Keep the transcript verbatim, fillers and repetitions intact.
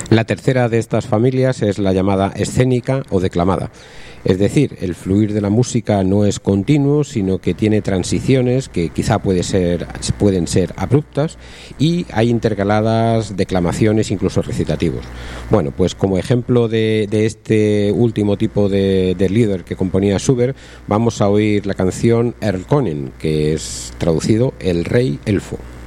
La tercera de estas familias es la llamada escénica o declamada. Es decir, el fluir de la música no es continuo, sino que tiene transiciones que quizá puede ser, pueden ser abruptas, y hay intercaladas declamaciones, incluso recitativos. Bueno, pues como ejemplo de, de este último tipo de, de Lieder que componía Schubert, vamos a oír la canción Erlkönig, que es traducido El Rey Elfo.